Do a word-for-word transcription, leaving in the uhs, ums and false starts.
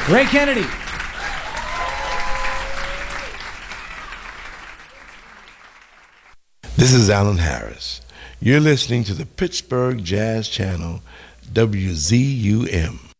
Ray Kennedy. This is Alan Harris. You're listening to the Pittsburgh Jazz Channel, W Z U M.